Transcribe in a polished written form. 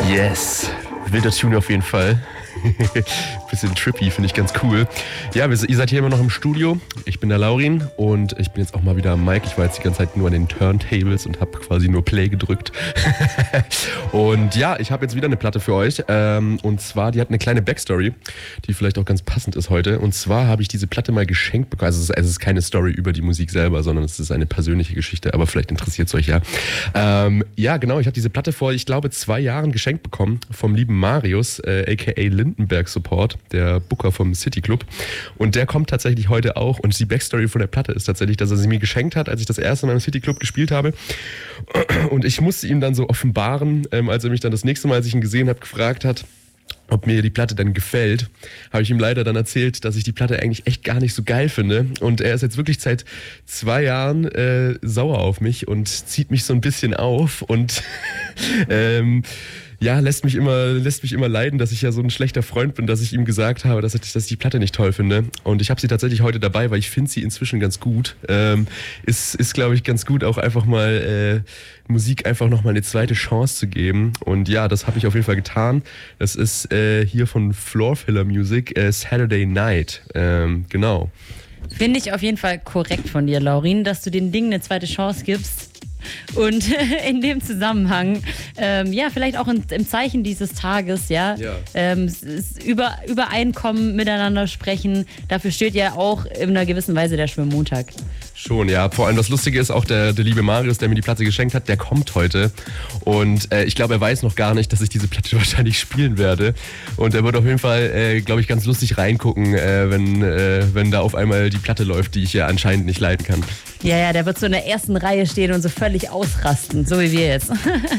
Yes, wilder Tune auf jeden Fall. Bisschen trippy, finde ich ganz cool. Ja, ihr seid hier immer noch im Studio. Ich bin der Laurin und ich bin jetzt auch mal wieder am Mic. Ich war jetzt die ganze Zeit nur an den Turntables und habe quasi nur Play gedrückt. Und ja, ich habe jetzt wieder eine Platte für euch. Und zwar, die hat eine kleine Backstory, die vielleicht auch ganz passend ist heute. Und zwar habe ich diese Platte mal geschenkt bekommen. Also es ist keine Story über die Musik selber, sondern es ist eine persönliche Geschichte. Aber vielleicht interessiert es euch ja. Ja, genau. Ich habe diese Platte vor, ich glaube, 2 Jahren geschenkt bekommen vom lieben Marius, a.k.a. Lindenberg Support, der Booker vom City Club. Und der kommt tatsächlich heute auch. Und die Backstory von der Platte ist tatsächlich, dass er sie mir geschenkt hat, als ich das erste Mal im City Club gespielt habe. Und ich musste ihm dann so offenbaren, als er mich dann das nächste Mal, als ich ihn gesehen habe, gefragt hat, ob mir die Platte dann gefällt, habe ich ihm leider dann erzählt, dass ich die Platte eigentlich echt gar nicht so geil finde. Und er ist jetzt wirklich seit 2 Jahren sauer auf mich und zieht mich so ein bisschen auf und ja, lässt mich immer leiden, dass ich ja so ein schlechter Freund bin, dass ich ihm gesagt habe, dass ich die Platte nicht toll finde. Und ich habe sie tatsächlich heute dabei, weil ich finde sie inzwischen ganz gut. Ist glaube ich, ganz gut, auch einfach mal Musik einfach nochmal eine zweite Chance zu geben. Und ja, das habe ich auf jeden Fall getan. Das ist hier von Floorfiller Music, Saturday Night. Genau. Finde ich auf jeden Fall korrekt von dir, Laurin, dass du den Dingen eine zweite Chance gibst. Und in dem Zusammenhang, ja, vielleicht auch im Zeichen dieses Tages, ja. Übereinkommen, miteinander sprechen, dafür steht ja auch in einer gewissen Weise der Schwimmmontag. Schon, ja. Vor allem das Lustige ist auch, der liebe Marius, der mir die Platte geschenkt hat, der kommt heute. Und ich glaube, er weiß noch gar nicht, dass ich diese Platte wahrscheinlich spielen werde. Und er wird auf jeden Fall, glaube ich, ganz lustig reingucken, wenn da auf einmal die Platte läuft, die ich ja anscheinend nicht leiden kann. Ja, der wird so in der ersten Reihe stehen und so völlig ausrasten, so wie wir jetzt.